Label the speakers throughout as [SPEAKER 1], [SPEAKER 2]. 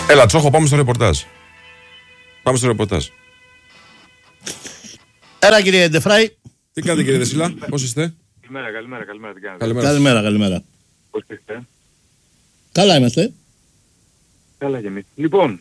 [SPEAKER 1] Έλα, Τσόχο, πάμε στο ρεπορτάζ.
[SPEAKER 2] Έλα, κύριε Ντεφράι.
[SPEAKER 1] Τι κάνετε, κύριε Δεσίλα, πώς είστε?
[SPEAKER 2] Καλημέρα.
[SPEAKER 3] Πώς είστε?
[SPEAKER 2] Καλά είμαστε.
[SPEAKER 3] Καλά και εμείς. Λοιπόν,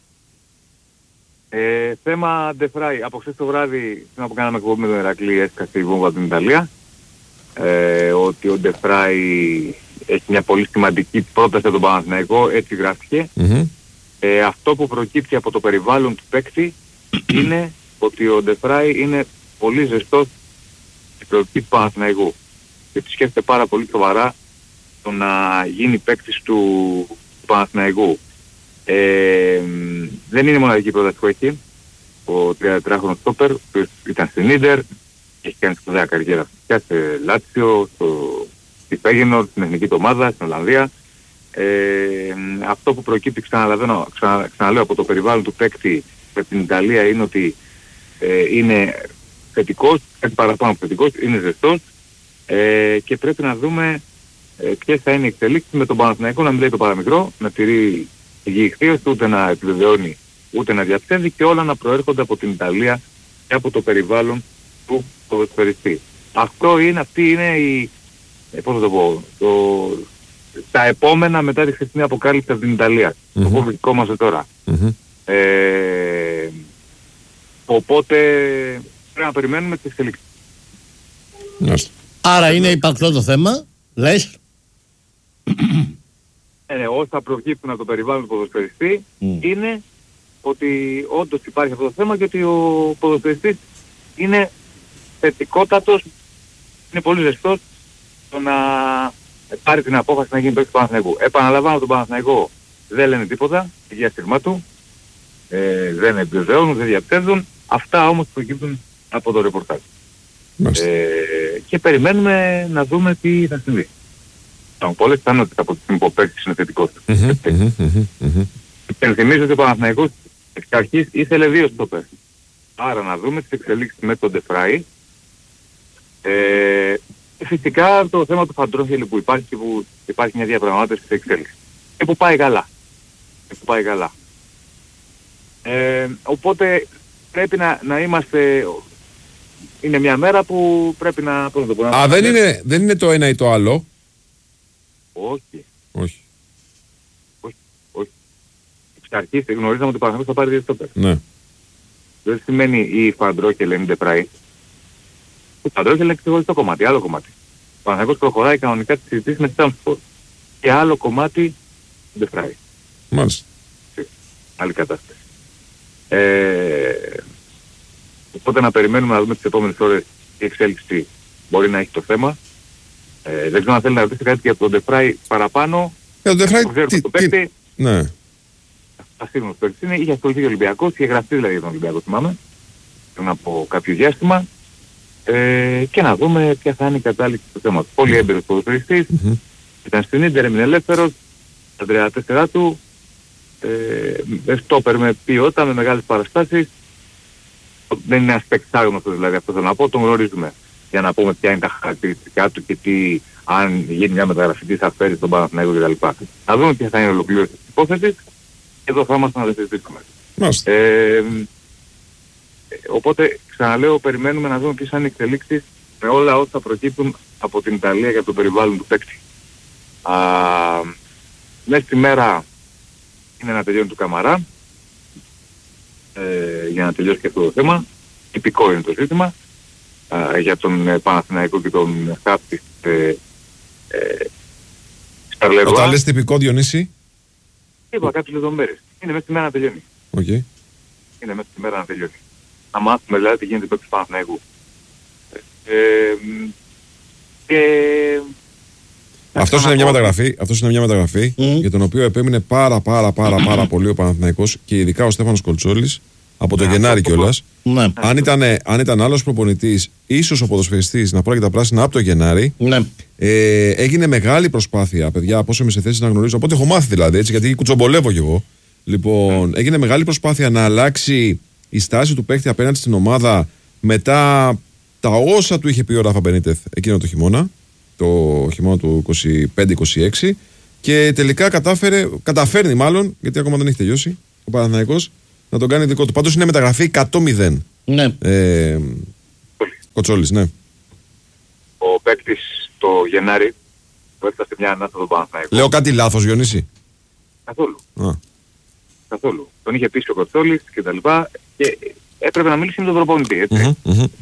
[SPEAKER 3] θέμα Ντεφράι. Από χθες το βράδυ, σήμερα που κάναμε εκπομπή με τον Ηρακλή, έσκασε η βόμβα από την Ιταλία. Ότι ο Ντεφράι έχει μια πολύ σημαντική πρόταση από τον Παναθηναϊκό, έτσι γράφτηκε. Αυτό που προκύπτει από το περιβάλλον του παίκτη είναι ότι ο Ντεφράι είναι πολύ ζεστός στην προοπτική του Παναθηναϊκού. Και σκέφτεται πάρα πολύ σοβαρά το να γίνει παίκτης του Παναθηναϊκού. Δεν είναι μοναδική πρόταση που έχει ο 34χρονος στόπερ, που ήταν στην Ίντερ, έχει κάνει σπουδαία καριέρα σε Λάτσιο, στη Φέγενορντ, στην εθνική του ομάδα, στην Ολλανδία. Αυτό που προκύπτει, ξαναλέω, από το περιβάλλον του παίκτη με την Ιταλία είναι ότι είναι θετικός, κάτι παραπάνω από θετικός, είναι ζεστός, και πρέπει να δούμε ποιες θα είναι οι εξελίξεις με τον Παναθηναϊκό, να μην λέει το παραμικρό, να τηρεί υγιή ηχθείως, ούτε να επιβεβαιώνει ούτε να διαψεύδει, και όλα να προέρχονται από την Ιταλία και από το περιβάλλον του ποδοσφαιριστή. Αυτή είναι η, πώς θα το πω, τα επόμενα μετά τη χθεσινή αποκάλυψη από την Ιταλία. Το κομβικό μας τώρα. Οπότε πρέπει να περιμένουμε τις εξελίξεις.
[SPEAKER 2] Άρα είναι υπαρκτό το θέμα, λες.
[SPEAKER 3] Όσα προκύπτουν από το περιβάλλον του ποδοσφαιριστή είναι ότι όντως υπάρχει αυτό το θέμα και ότι ο ποδοσφαιριστής είναι θετικότατος, είναι πολύ ζεστός στο να πάρει την απόφαση να γίνει παίκτης του Παναθηναϊκού. Επαναλαμβάνω, τον Παναθηναϊκό δεν λένε τίποτα για στήρμα του, δεν επιβεβαιώνουν, δεν διαψεύδουν. Αυτά όμως προκύπτουν από το ρεπορτάζ. Και περιμένουμε να δούμε τι θα συμβεί. Πολλές πιθανότητες από την υποπαίκτης είναι θετικός. Υπενθυμίζω ότι ο Παναθηναϊκός εξ αρχής ήθελε 2 στόπερ. Άρα να δούμε τις εξελίξεις με τον Ντεφράι. Φυσικά το θέμα του Φαντρόχελη που υπάρχει και που υπάρχει μια διαπραγμάτευση σε εξέλιξη. Και που πάει καλά. Οπότε πρέπει να είμαστε... Είναι μια μέρα που πρέπει να...
[SPEAKER 1] δεν είναι το ένα ή το άλλο.
[SPEAKER 3] Όχι. Εξ αρχής γνωρίζαμε ότι ο Παναθηναϊκός θα πάρει 2 στόπερ. Ναι. Δεν σημαίνει η Φαντρόχελ είναι Ντεφράι. Ο Φαντρόχελ είναι ξεχωριστό κομμάτι, άλλο κομμάτι. Ο Παναθηναϊκός προχωράει κανονικά τις συζητήσεις με τη Στάμφορντ. Και άλλο κομμάτι Ντεφράι.
[SPEAKER 1] Μάλιστα.
[SPEAKER 3] Άλλη κατάσταση. Οπότε να περιμένουμε να δούμε τις επόμενες ώρες τι εξέλιξη μπορεί να έχει το θέμα. Δεν ξέρω αν θέλει να ρωτήσει κάτι και από τον Ντεφράι παραπάνω.
[SPEAKER 1] Το Ντεφράι
[SPEAKER 3] το παίκτη.
[SPEAKER 1] Ναι.
[SPEAKER 3] Ασύγνωστος παίκτης είναι, είχε ασχοληθεί και ο Ολυμπιακός, είχε γραφτεί δηλαδή για τον Ολυμπιακό, θυμάμαι, πριν από κάποιο διάστημα, και να δούμε ποια θα είναι η κατάληξη του θέματος. Πολύ έμπειρος ποδοσφαιριστής, ήταν στην Ίντερ, έμεινε ελεύθερος, τα 34 του, στόπερ με ποιότητα, με μεγάλες παραστάσεις. Δεν είναι ένας παίκτης άγνωστος δηλαδή, αυτό θέλω να πω, τον γνωρίζουμε, για να πούμε ποια είναι τα χαρακτηριστικά του και τι, αν γίνει μια μεταγραφή, τι θα φέρει στον Παναθηναϊκό κτλ. Να δούμε ποια θα είναι η ολοκλήρωση της υπόθεσης. Εδώ θα ήμασταν να δεν συζητήσουμε. Οπότε, ξαναλέω, περιμένουμε να δούμε ποιες θα είναι οι εξελίξεις με όλα όσα προκύπτουν από την Ιταλία για το περιβάλλον του παίκτη. Μέσα στη μέρα είναι να τελειώνει του Καμαρά, για να τελειώσει και αυτό το θέμα. Τυπικό είναι το ζήτημα για τον Παναθηναϊκό και τον Χάπτη Σταρλερουά.
[SPEAKER 1] Όταν λες τυπικό, Διονύση?
[SPEAKER 3] Είπα κάποιες λεπτομέρειες. Είναι μέσα στη μέρα να τελειώνει. Είναι μέσα στη μέρα να τελειώνει. Να μάθουμε δηλαδή τι γίνεται παίκτης του Παναθηναϊκού.
[SPEAKER 1] Αυτός είναι μια μεταγραφή για τον οποίο επέμεινε πάρα πολύ ο Παναθηναϊκός και ειδικά ο Στέφανος Κολτσόλης από το Γενάρη κιόλας. Αν ήταν άλλος προπονητής, ίσως ο ποδοσφαιριστής να πάρει και τα πράσινα από το Γενάρη. Έγινε μεγάλη προσπάθεια, παιδιά, από όσο είμαι σε θέση να γνωρίζω, από ό,τι έχω μάθει δηλαδή, έτσι, γιατί κουτσομπολεύω κι εγώ. Λοιπόν, έγινε μεγάλη προσπάθεια να αλλάξει η στάση του παίκτη απέναντι στην ομάδα μετά τα όσα του είχε πει ο Ράφα Μπενίτεθ εκείνο το χειμώνα. Το χειμώνα του 25-26, και τελικά καταφέρνει μάλλον, γιατί ακόμα δεν έχει τελειώσει, ο Παναθηναϊκός να τον κάνει δικό του. Πάντως είναι μεταγραφή 100-0.
[SPEAKER 2] Ναι.
[SPEAKER 1] Κοτσόλης, ναι.
[SPEAKER 3] Ο παίκτης το Γενάρη που έφτασε μια ανάσα τον Παναθηναϊκό.
[SPEAKER 1] Λέω κάτι λάθος, Διονύση?
[SPEAKER 3] Καθόλου.
[SPEAKER 1] Α.
[SPEAKER 3] Καθόλου. Τον είχε πείσει ο Κοτσόλης και τα λοιπά και έπρεπε να μιλήσει με τον προπονητή, έτσι.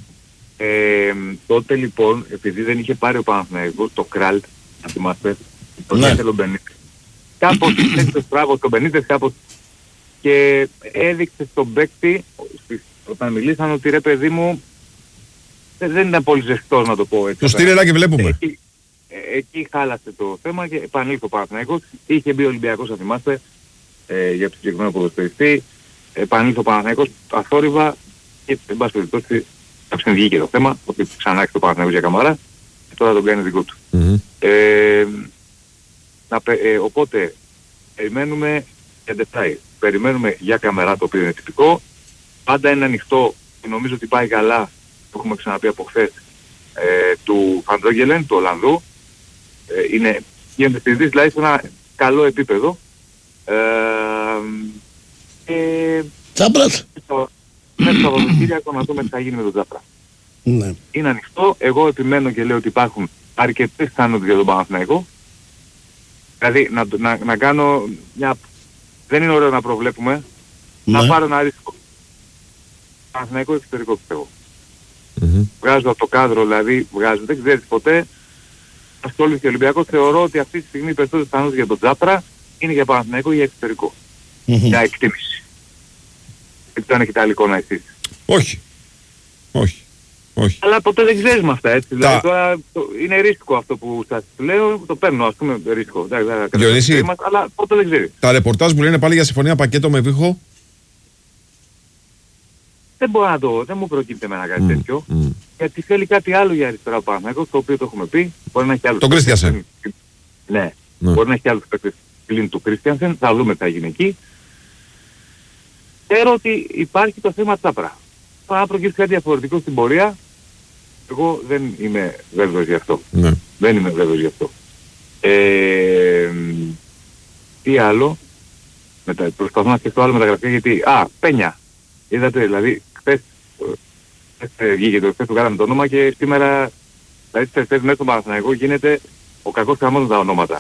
[SPEAKER 3] Τότε λοιπόν, επειδή δεν είχε πάρει ο Παναθηναϊκός το Κράλτ, να θυμάστε, τον ήθελε ο Μπενίτες. Κάπως έτσι στράβο τον Μπενίτες κάπως και έδειξε στον παίκτη, όταν μιλήσαν, ότι ρε παιδί μου, δεν ήταν πολύ ζεστός να το πω έτσι.
[SPEAKER 1] Το στήρελα και βλέπουμε.
[SPEAKER 3] Εκεί χάλασε το θέμα και επανήλθε ο Παναθηναϊκός. Είχε μπει ο Ολυμπιακός, θα θυμάστε, για το συγκεκριμένο ποδοσφαιριστή. Επανήλθε ο Παναθηναϊκός αθόρυβα και εν πάση περιπτώσει βγήκε το θέμα, ότι ξανά έχει το Παναθηναϊκός για Καμαρά και τώρα τον κάνει δικό του. Οπότε περιμένουμε για Ντεφράι, περιμένουμε για Καμαρά, το οποίο είναι τυπικό. Πάντα είναι ανοιχτό και νομίζω ότι πάει καλά, το έχουμε ξαναπεί από χθες, του Φαντρόγγελεν, του Ολλανδού. Γίνεται συζήτηση δηλαδή σε ένα καλό επίπεδο.
[SPEAKER 2] Τσάπρας.
[SPEAKER 3] Μέσα στο Σαββατοκύριακο να δούμε τι θα γίνει με τον Τσάπρα.
[SPEAKER 2] Ναι.
[SPEAKER 3] Είναι ανοιχτό. Εγώ επιμένω και λέω ότι υπάρχουν αρκετές πιθανότητες για τον Παναθηναϊκό. Δηλαδή να κάνω μια... Δεν είναι ωραίο να προβλέπουμε.
[SPEAKER 2] Ναι.
[SPEAKER 3] Να πάρω ένα ρίσκο. Παναθηναϊκό εξωτερικό πιστεύω. Βγάζω από το κάδρο, δηλαδή βγάζω. Δεν ξέρεις ποτέ. Ασχολείται και ο Ολυμπιακός. Θεωρώ ότι αυτή τη στιγμή οι περισσότερες πιθανότητες για τον Τσάπρα είναι για Παναθηναϊκό ή για εξωτερικό. Για εκτίμηση. Δεν ξέρω αν έχετε άλλη εικόνα εσείς.
[SPEAKER 1] Όχι.
[SPEAKER 3] Αλλά ποτέ δεν ξέρεις με αυτά, έτσι. Δηλαδή τώρα είναι ρίσκο αυτό που σας λέω, το παίρνω ας πούμε ρίσκο.
[SPEAKER 1] Διονύση,
[SPEAKER 3] αλλά ποτέ δεν ξέρεις.
[SPEAKER 1] Τα ρεπορτάζ που λένε πάλι για συμφωνία πακέτο με Βίχο.
[SPEAKER 3] Δεν μπορώ να το, δεν μου προκύπτει εμένα κάτι τέτοιο. Γιατί θέλει κάτι άλλο για αριστερά Παναθηναϊκός, το οποίο το έχουμε πει. Μπορεί να έχει άλλους.
[SPEAKER 1] Τον Κρίστιανσεν.
[SPEAKER 3] Ναι. Μπορεί να έχει άλλους παίκτες πλην του Κρίστιανσεν, θα δούμε τι θα γίνει εκεί. Ξέρω ότι υπάρχει το θέμα Τσάπρα. Αν προκύψει κάτι διαφορετικό στην πορεία, εγώ δεν είμαι βέβαιος γι' αυτό.
[SPEAKER 1] Ναι.
[SPEAKER 3] Δεν είμαι βέβαιος γι' αυτό. Τι άλλο. Προσπαθώ να σκεφτώ άλλο μεταγραφή γιατί... Πένια. Είδατε δηλαδή, χθες βγήκε το χθες του κάναμε το όνομα και σήμερα, δηλαδή στις τελευταίες μέρες στον Παναθηναϊκό γίνεται ο κακός χαμός με τα ονόματα.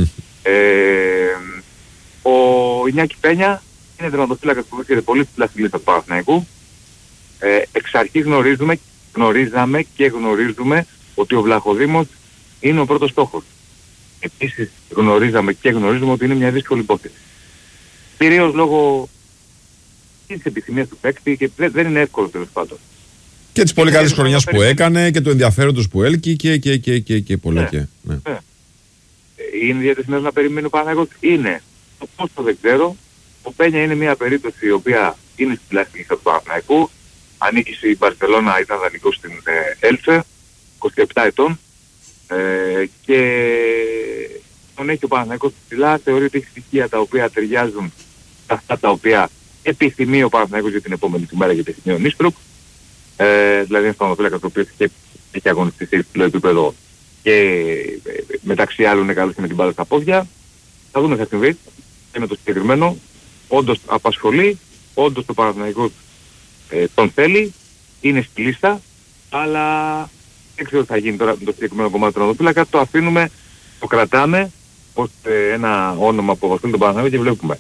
[SPEAKER 3] Ο Ινιάκη Πένια είναι τερματοφύλακας που βρίσκεται πολύ ψηλά στη λίστα του Παναθηναϊκού. Εξ αρχής γνωρίζαμε και γνωρίζουμε ότι ο Βλαχοδήμος είναι ο πρώτος στόχος. Επίσης γνωρίζαμε και γνωρίζουμε ότι είναι μια δύσκολη υπόθεση. Κυρίως λόγω της επιθυμίας του παίκτη και δεν είναι εύκολο τέλος πάντων.
[SPEAKER 1] Και της πολύ καλής χρονιάς που έκανε και του ενδιαφέροντος που έλκει και πολλά και... Ναι.
[SPEAKER 3] Είναι διατεθειμένος να περιμένει ο Παναθηναϊκός. Είναι. Το πόσο δεν ξέρω. Ο Πένια είναι μια περίπτωση η οποία είναι στην πλάση λίστα του Παναθηναϊκού. Ανήκει στη Μπαρσελόνα, ήταν δανεικός στην Έλφε, 27 ετών. Και τον έχει ο Παναθηναϊκός ψηλά. Θεωρεί ότι έχει στοιχεία τα οποία ταιριάζουν σε αυτά τα οποία επιθυμεί ο Παναθηναϊκός για την επόμενη του μέρα για επιθυμεί ο Νίστρουκ. Δηλαδή είναι σταματοφύλακας ο οποίος έχει αγωνιστεί σε υψηλό επίπεδο και μεταξύ άλλων είναι καλός και με την μπάλα στα πόδια. Θα δούμε θα συμβεί και με το συγκεκριμένο. Όντως απασχολεί, όντως το Παναθηναϊκός τον θέλει, είναι στη λίστα, αλλά δεν ξέρω τι θα γίνει τώρα με το συγκεκριμένο κομμάτι του τερματοφύλακα. Το αφήνουμε, το κρατάμε ως ένα όνομα που απασχολεί τον Παναθηναϊκό και βλέπουμε.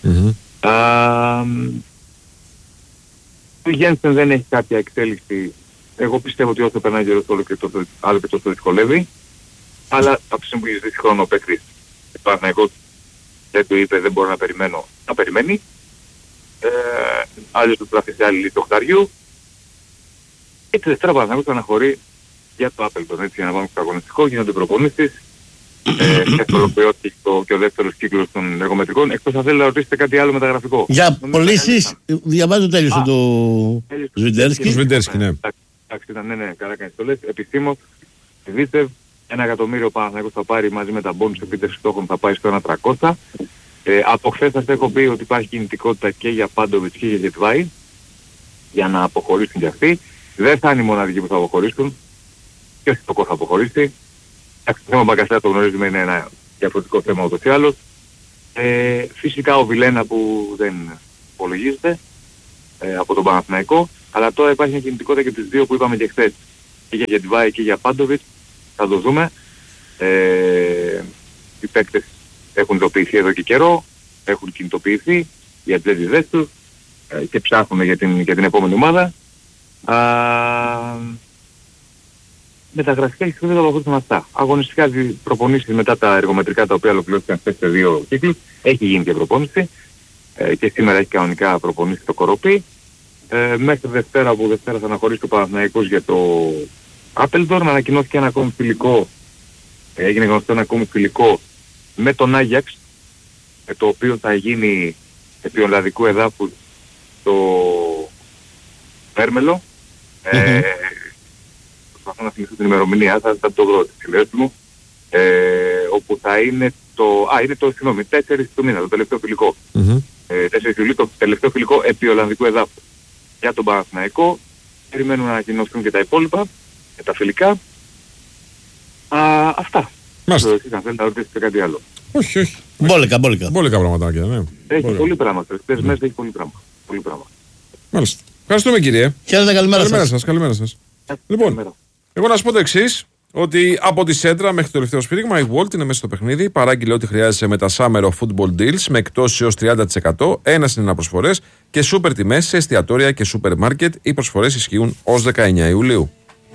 [SPEAKER 3] Ο Γένσεν δεν έχει κάποια εξέλιξη. Εγώ πιστεύω ότι όσο περνάει καιρός άλλο και τόσο δυσκολεύει. Αλλά από τη στιγμή που έχει χρόνο ο παίκτης ο Παναθηναϊκός δεν του είπε δεν μπορώ να περιμένω, να περιμένει. Άλλος του τράφει σε άλλη λύση οχταριού. Έτσι Δευτέρα ο Παναθηναϊκός αναχωρεί για το Appleton, έτσι για να πάμε στο αγωνιστικό, γίνονται προπονήσεις. Ολοκληρώθηκε και ο δεύτερος κύκλος των εργομετρικών. Εκτός αν θέλει να ρωτήσετε κάτι άλλο μεταγραφικό.
[SPEAKER 2] Για πωλήσεις, διαβάζω τέλειωσε το Σβιντέρσκι.
[SPEAKER 1] Σβιντέρσκι, ναι.
[SPEAKER 3] Εντάξει, ήταν, ναι, καλά κάνεις το λες. Επισήμως, δείτε, 1 εκατομμύριο ο Παναθηναϊκός θα πάρει μαζί με τα μπόνους επίτευξης στόχων, θα πάει στο 1.300. Από χθες σας έχω πει ότι υπάρχει κινητικότητα και για Πάντοβιτς και για Γετβάη για να αποχωρήσουν κι αυτοί. Δεν θα είναι οι μοναδικοί που θα αποχωρήσουν. Και όχι το θα αποχωρήσει. Το θέμα Μπαγκασέα το γνωρίζουμε, είναι ένα διαφορετικό θέμα ούτως ή άλλως. Φυσικά ο Βιλένα που δεν υπολογίζεται από τον Παναθηναϊκό, αλλά τώρα υπάρχει μια κινητικότητα και τις δύο που είπαμε και χθες. Και για Γεντβάη και για Πάντοβιτς, θα το δούμε. Οι παίκτες έχουν ειδοποιηθεί εδώ και καιρό, έχουν κινητοποιηθεί για τις έντιδες τους και ψάχνουν για την επόμενη ομάδα. Μεταγραφικά και δεν θα προχωρήσουν αυτά. Αγωνιστικά προπονήσεις μετά τα εργομετρικά τα οποία ολοκληρώθηκαν χθες σε 2 κύκλους. Έχει γίνει και προπόνηση και σήμερα έχει κανονικά προπονήσει το Κοροπή. Μέχρι Δευτέρα, που Δευτέρα θα αναχωρήσει το Παναθηναϊκός για το Άπελντορν, ανακοινώθηκε ένα ακόμη φιλικό, έγινε γνωστό ένα ακόμη φιλικό με τον Άγιαξ, το οποίο θα γίνει επί ολλανδικού εδάφους στο Βέρμελο. Προσπαθώ να θυμηθώ την ημερομηνία, θα το βρω τη σημερινή μου, όπου θα είναι είναι το 4 του μήνα, το τελευταίο φιλικό. 4 Ιουλίου, το τελευταίο φιλικό επί ολλανδικού εδάφου. Για τον Παναθηναϊκό, περιμένουν να ανακοινωθούν και τα υπόλοιπα, τα φιλικά. Αυτά.
[SPEAKER 1] Μάλιστα.
[SPEAKER 3] Αν θέλετε να ρωτήσετε κάτι άλλο.
[SPEAKER 1] Όχι.
[SPEAKER 2] Μπόλικα.
[SPEAKER 1] Μπόλικα πραγματάκια, ναι.
[SPEAKER 3] Έχει πολύ πράγματα. Χθες μέσα έχει πολύ πράγμα.
[SPEAKER 1] Μάλιστα. Ευχαριστούμε, κύριε.
[SPEAKER 2] Χαίρετε, καλημέρα σας.
[SPEAKER 1] Λοιπόν, εγώ να σου πω το εξής, ότι από τη Σέντρα μέχρι το τελευταίο σφύριγμα η Walt είναι μέσα στο παιχνίδι. Παράγγειλε ό,τι χρειάζεσαι με τα Summer of Football Deals με εκτόσεις έως 30%, ένας είναι προσφορές και σούπερ τιμές σε εστιατόρια και σούπερ μάρκετ. Οι προσφορές ισχύουν ως 19 Ιουλίου.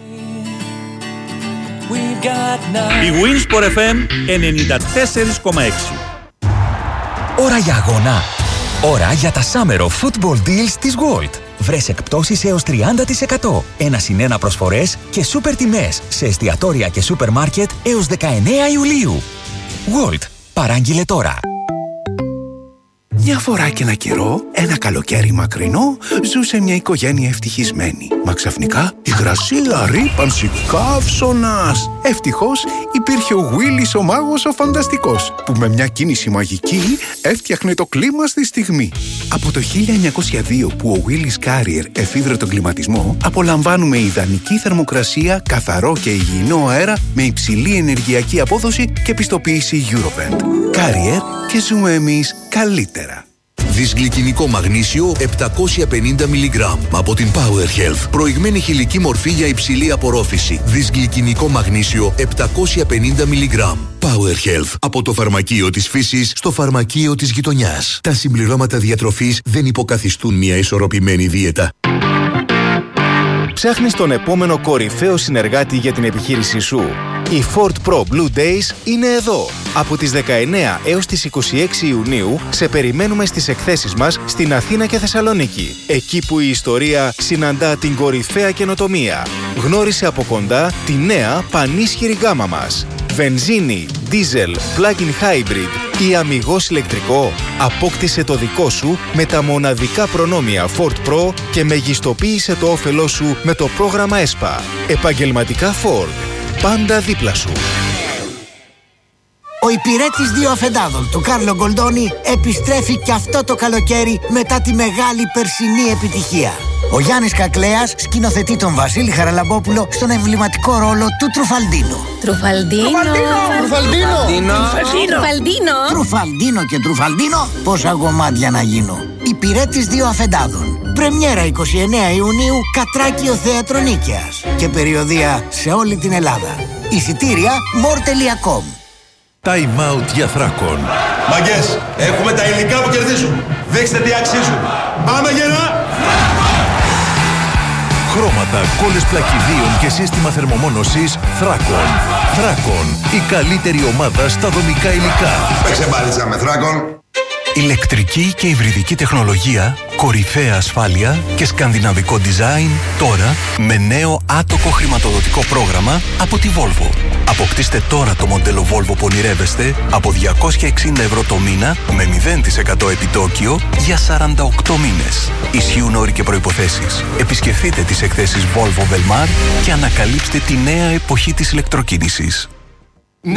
[SPEAKER 4] Η Winsport FM 94,6.
[SPEAKER 5] Ώρα για αγώνα. Ώρα για τα Summer of Football Deals της Walt. Βρες εκπτώσεις έως 30%, 1+1 προσφορές και σούπερ τιμές σε εστιατόρια και σούπερ μάρκετ έως 19 Ιουλίου. Walt, παράγγειλε τώρα.
[SPEAKER 6] Μια φορά και ένα καιρό, ένα καλοκαίρι μακρινό, ζούσε μια οικογένεια ευτυχισμένη. Μα ξαφνικά η γρασίλα ρύπανση καύσωνας. Ευτυχώς υπήρχε ο Willis ο μάγος ο φανταστικός, που με μια κίνηση μαγική έφτιαχνε το κλίμα στη στιγμή. Από το 1902 που ο Willis Carrier εφήβρε τον κλιματισμό, απολαμβάνουμε ιδανική θερμοκρασία, καθαρό και υγιεινό αέρα με υψηλή ενεργειακή απόδοση και πιστοποίηση Eurovent. Carrier, και ζούμε εμείς καλύτερα.
[SPEAKER 7] Δυσγλυκινικό μαγνήσιο 750 mg από την Power Health. Προηγμένη χηλική μορφή για υψηλή απορρόφηση. Δυσγλυκινικό μαγνήσιο 750 mg. Power Health. Από το φαρμακείο της φύσης στο φαρμακείο της γειτονιάς. Τα συμπληρώματα διατροφής δεν υποκαθιστούν μια ισορροπημένη δίαιτα.
[SPEAKER 8] Ψάχνεις τον επόμενο κορυφαίο συνεργάτη για την επιχείρησή σου. Οι Ford Pro Blue Days είναι εδώ. Από τις 19 έως τις 26 Ιουνίου σε περιμένουμε στις εκθέσεις μας στην Αθήνα και Θεσσαλονίκη. Εκεί που η ιστορία συναντά την κορυφαία καινοτομία. Γνώρισε από κοντά τη νέα πανίσχυρη γάμα μας. Βενζίνη, diesel, plug-in hybrid ή αμιγώς ηλεκτρικό. Απόκτησε το δικό σου με τα μοναδικά προνόμια Ford Pro και μεγιστοποίησε το όφελό σου με το πρόγραμμα ESPA. Επαγγελματικά Ford. Πάντα δίπλα σου.
[SPEAKER 9] Ο υπηρέτης 2 αφεντάδων του Κάρλο Γκολντόνι επιστρέφει και αυτό το καλοκαίρι μετά τη μεγάλη περσινή επιτυχία. Ο Γιάννης Κακλέας σκηνοθετεί τον Βασίλη Χαραλαμπόπουλο στον εμβληματικό ρόλο του Τρουφαλντίνο. Τρουφαλντίνο και Τρουφαλντίνο, πόσα γομάτια να γίνω. Υπηρέτης 2 αφεντάδων. Πρεμιέρα 29 Ιουνίου, Κατράκιο Θέατρο Νίκαιας. Και περιοδεία σε όλη την Ελλάδα. Εισιτήρια more.com.
[SPEAKER 10] Time out για Θράκον.
[SPEAKER 11] Μαγκές, έχουμε τα υλικά που κερδίζουν. Δείξτε τι αξίζουν. Πάμε γερά!
[SPEAKER 10] Χρώματα, κόλλες πλακιδίων και σύστημα θερμομόνωσης Θράκον. Θράκον, η καλύτερη ομάδα στα δομικά υλικά.
[SPEAKER 11] Παίξε μπάλιτσα με Θράκον.
[SPEAKER 6] Ηλεκτρική και υβριδική τεχνολογία, κορυφαία ασφάλεια και σκανδιναβικό design τώρα με νέο άτοκο χρηματοδοτικό πρόγραμμα από τη Volvo. Αποκτήστε τώρα το μοντέλο Volvo που ονειρεύεστε από 260 ευρώ το μήνα με 0% επιτόκιο για 48 μήνες. Ισχύουν όροι και προϋποθέσεις. Επισκεφτείτε τις εκθέσεις Volvo Velmar και ανακαλύψτε τη νέα εποχή της ηλεκτροκίνησης.